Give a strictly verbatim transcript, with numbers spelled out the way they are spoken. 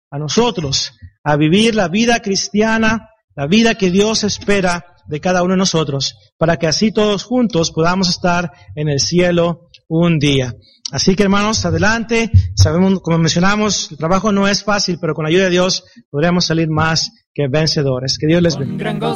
a nosotros a vivir la vida cristiana, la vida que Dios espera de cada uno de nosotros, para que así todos juntos podamos estar en el cielo un día. Así que, hermanos, adelante. Sabemos, como mencionamos, el trabajo no es fácil, pero con la ayuda de Dios podremos salir más que vencedores. Que Dios les bendiga.